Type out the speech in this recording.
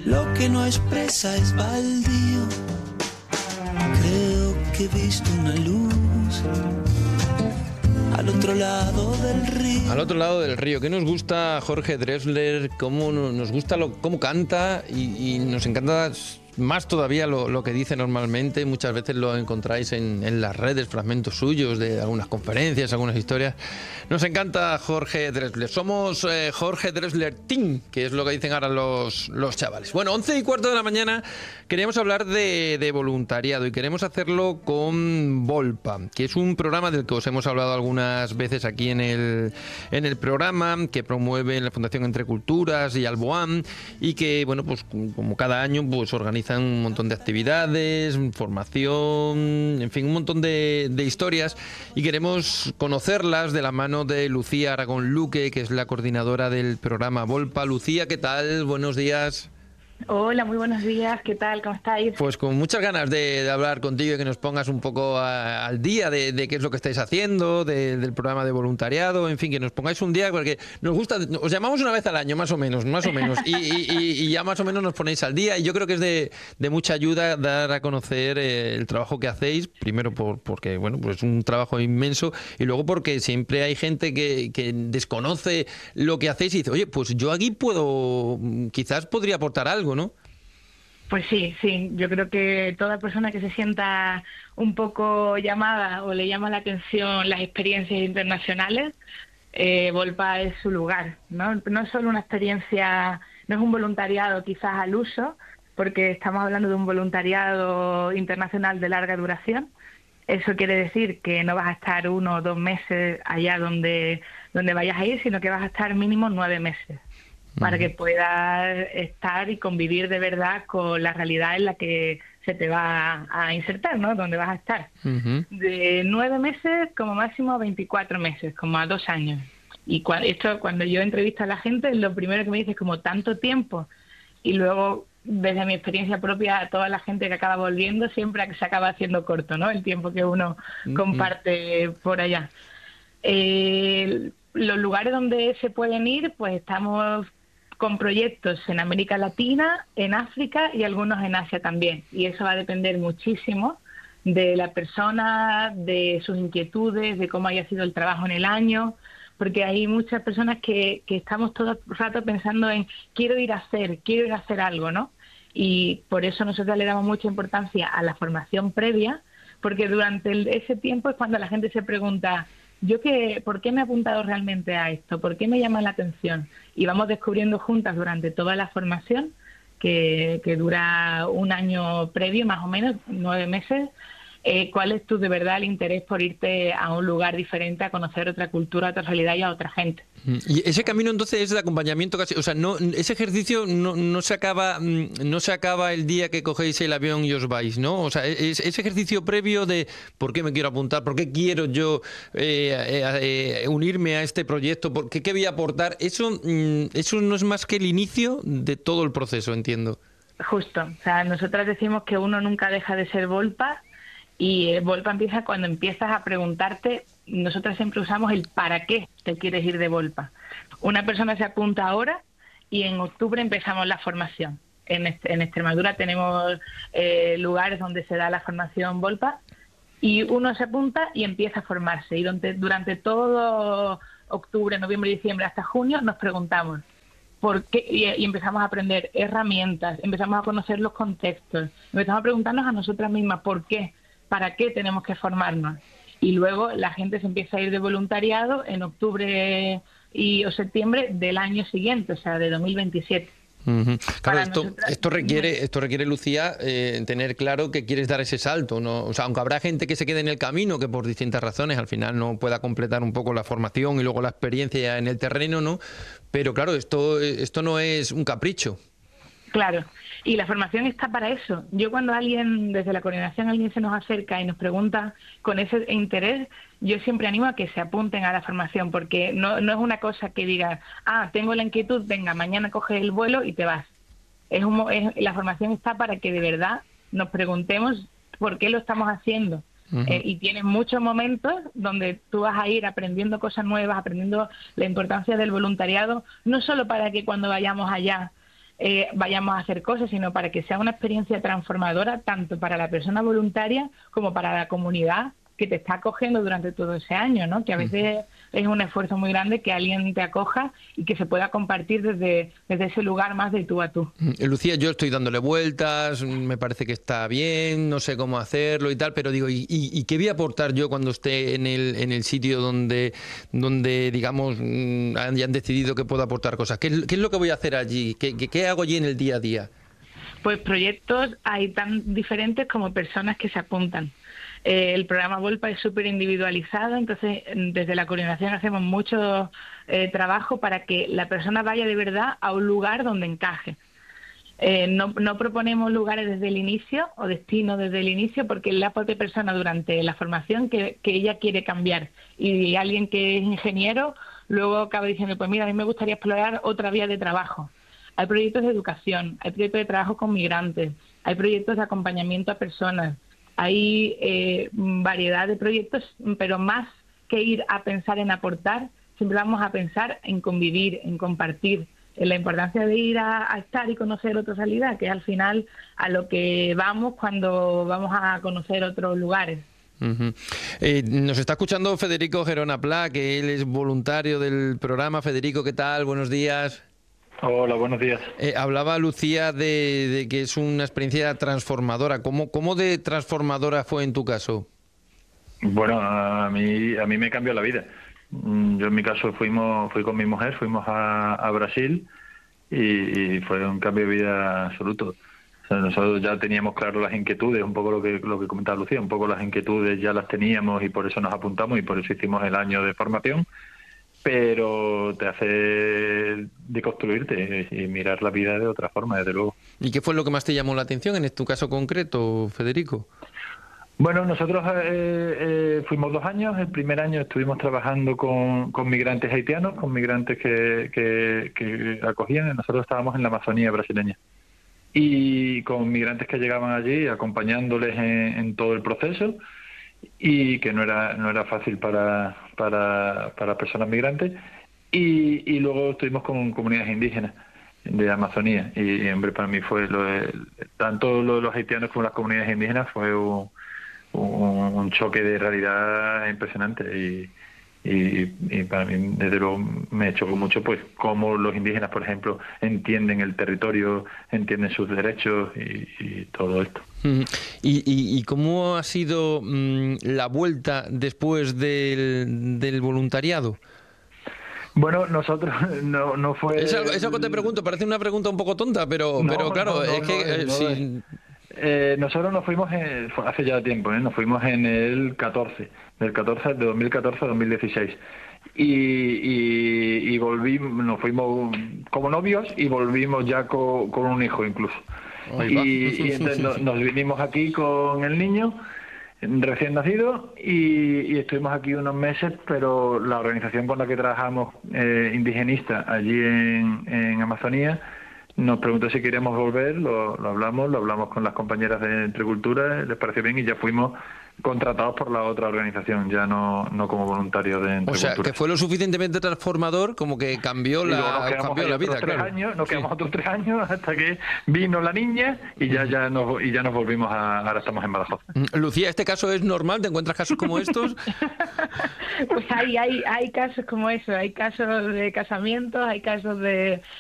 Lo que no expresa es baldío. Creo que he visto una luz al otro lado del río. Al otro lado del río. ¿Qué nos gusta Jorge Drexler? ¿Cómo nos gusta cómo canta? Y nos encanta más todavía lo que dice normalmente. Muchas veces lo encontráis en las redes, fragmentos suyos de algunas conferencias, algunas historias. Nos encanta Jorge Drexler. Somos Jorge Drexler Team, que es lo que dicen ahora los chavales. Bueno, 11:15 de la mañana, queríamos hablar de voluntariado y queremos hacerlo con Volpa, que es un programa del que os hemos hablado algunas veces aquí en el programa, que promueve la Fundación Entre Culturas y Alboam, y que, bueno, pues como cada año, pues organiza un montón de actividades, formación, en fin, un montón de historias, y queremos conocerlas de la mano de Lucía Aragón Luque, que es la coordinadora del programa Volpa. Lucía, ¿qué tal? Buenos días. Hola, muy buenos días, ¿qué tal? ¿Cómo estáis? Pues con muchas ganas de hablar contigo y que nos pongas un poco al día de qué es lo que estáis haciendo, del programa de voluntariado, en fin, que nos pongáis un día, porque nos gusta, os llamamos una vez al año, más o menos, y ya más o menos nos ponéis al día, y yo creo que es de mucha ayuda dar a conocer el trabajo que hacéis, primero porque, bueno, pues es un trabajo inmenso, y luego porque siempre hay gente que desconoce lo que hacéis y dice, oye, pues yo aquí quizás podría aportar algo, ¿no? Pues sí, yo creo que toda persona que se sienta un poco llamada o le llama la atención las experiencias internacionales, Volpa es su lugar, ¿no? No es solo una experiencia, no es un voluntariado quizás al uso, porque estamos hablando de un voluntariado internacional de larga duración. Eso quiere decir que no vas a estar 1 o 2 meses allá donde vayas a ir, sino que vas a estar mínimo 9 meses. Para que puedas estar y convivir de verdad con la realidad en la que se te va a insertar, ¿no? Donde vas a estar. De 9 meses como máximo a 24 meses, como a 2 años. Y cuando yo entrevisto a la gente, lo primero que me dice es como tanto tiempo. Y luego, desde mi experiencia propia, toda la gente que acaba volviendo siempre se acaba haciendo corto, ¿no? El tiempo que uno comparte por allá. Los lugares donde se pueden ir, pues estamos con proyectos en América Latina, en África y algunos en Asia también. Y eso va a depender muchísimo de la persona, de sus inquietudes, de cómo haya sido el trabajo en el año, porque hay muchas personas que estamos todo el rato pensando en quiero ir a hacer algo, ¿no? Y por eso nosotros le damos mucha importancia a la formación previa, porque durante ese tiempo es cuando la gente se pregunta, ¿por qué me he apuntado realmente a esto? ¿Por qué me llama la atención? Y vamos descubriendo juntas durante toda la formación, que dura 1 año previo, más o menos, 9 meses, cuál es de verdad el interés por irte a un lugar diferente, a conocer otra cultura, otra realidad y a otra gente. Y ese camino entonces es de acompañamiento casi, o sea, ese ejercicio no se acaba el día que cogéis el avión y os vais, ¿no? O sea, ese ejercicio previo de por qué me quiero apuntar, por qué quiero yo unirme a este proyecto, qué voy a aportar, eso no es más que el inicio de todo el proceso, entiendo. Justo, o sea, nosotras decimos que uno nunca deja de ser Volpa. Y Volpa empieza cuando empiezas a preguntarte, nosotros siempre usamos el para qué te quieres ir de Volpa. Una persona se apunta ahora y en octubre empezamos la formación. En Extremadura tenemos lugares donde se da la formación Volpa y uno se apunta y empieza a formarse. Y durante todo octubre, noviembre y diciembre hasta junio nos preguntamos por qué y empezamos a aprender herramientas, empezamos a conocer los contextos, empezamos a preguntarnos a nosotras mismas por qué. ¿Para qué tenemos que formarnos? Y luego la gente se empieza a ir de voluntariado en octubre o septiembre del año siguiente, o sea, de 2027. Claro, esto requiere, Lucía, tener claro que quieres dar ese salto, ¿no? O sea, aunque habrá gente que se quede en el camino, que por distintas razones al final no pueda completar un poco la formación y luego la experiencia en el terreno, ¿no? Pero claro, esto no es un capricho. Claro, y la formación está para eso. Yo cuando desde la coordinación alguien se nos acerca y nos pregunta con ese interés, yo siempre animo a que se apunten a la formación, porque no es una cosa que diga, tengo la inquietud, venga, mañana coges el vuelo y te vas. La formación está para que de verdad nos preguntemos por qué lo estamos haciendo. Y tienes muchos momentos donde tú vas a ir aprendiendo cosas nuevas, aprendiendo la importancia del voluntariado, no solo para que cuando vayamos allá vayamos a hacer cosas, sino para que sea una experiencia transformadora tanto para la persona voluntaria como para la comunidad que te está acogiendo durante todo ese año, ¿no? Que a veces es un esfuerzo muy grande que alguien te acoja y que se pueda compartir desde ese lugar más de tú a tú. Lucía, yo estoy dándole vueltas, me parece que está bien, no sé cómo hacerlo y tal, pero digo, ¿y qué voy a aportar yo cuando esté en el sitio donde digamos, hayan decidido que puedo aportar cosas? ¿Qué es lo que voy a hacer allí? ¿Qué hago allí en el día a día? Pues proyectos hay tan diferentes como personas que se apuntan. El programa Volpa es súper individualizado, entonces desde la coordinación hacemos mucho trabajo para que la persona vaya de verdad a un lugar donde encaje. No proponemos lugares desde el inicio o destinos desde el inicio, porque es la propia persona durante la formación que ella quiere cambiar. Y alguien que es ingeniero luego acaba diciendo, pues mira, a mí me gustaría explorar otra vía de trabajo. Hay proyectos de educación, hay proyectos de trabajo con migrantes, hay proyectos de acompañamiento a personas. Hay variedad de proyectos, pero más que ir a pensar en aportar, siempre vamos a pensar en convivir, en compartir, en la importancia de ir a estar y conocer otra realidad, que es al final a lo que vamos cuando vamos a conocer otros lugares. Uh-huh. Nos está escuchando Federico Gerona Pla, que él es voluntario del programa. Federico, ¿qué tal? Buenos días. Hola, buenos días. Hablaba Lucía de que es una experiencia transformadora. ¿Cómo de transformadora fue en tu caso? Bueno, a mí me cambió la vida. Yo en mi caso fui con mi mujer, fuimos a Brasil y fue un cambio de vida absoluto. O sea, nosotros ya teníamos claro las inquietudes, un poco lo que comentaba Lucía, un poco las inquietudes ya las teníamos y por eso nos apuntamos y por eso hicimos el año de formación. Pero te hace deconstruirte y mirar la vida de otra forma, desde luego. ¿Y qué fue lo que más te llamó la atención en tu caso concreto, Federico? Bueno, nosotros fuimos 2 años. El primer año estuvimos trabajando con migrantes haitianos, con migrantes que acogían. Nosotros estábamos en la Amazonía brasileña. Y con migrantes que llegaban allí, acompañándoles en todo el proceso, y que no era fácil para personas migrantes, y luego estuvimos con comunidades indígenas de Amazonía y hombre, para mí fue tanto los haitianos como las comunidades indígenas fue un choque de realidad impresionante y para mí desde luego me chocó mucho pues cómo los indígenas, por ejemplo, entienden el territorio, entienden sus derechos y todo esto. ¿Y cómo ha sido la vuelta después del voluntariado? Bueno, nosotros no fue... Eso que te pregunto, parece una pregunta un poco tonta, pero claro, es que... nosotros nos fuimos hace ya tiempo, nos fuimos en el 14, de 2014 a 2016. Y volvimos, nos fuimos como novios y volvimos ya con un hijo incluso. Y entonces nos vinimos aquí con el niño recién nacido y estuvimos aquí unos meses, pero la organización con la que trabajamos, indigenista, allí en Amazonía, nos preguntó si queríamos volver, lo hablamos con las compañeras de Entre Culturas, les pareció bien y ya fuimos contratados por la otra organización, ya no como voluntarios de Entre Culturas. O sea, que fue lo suficientemente transformador como que cambió la vida, claro. Nos quedamos otros 3 años hasta que vino la niña y ya nos volvimos ahora estamos en Badajoz. Lucía, ¿este caso es normal? ¿Te encuentras casos como estos? Pues hay casos como eso, hay casos de casamientos, hay casos de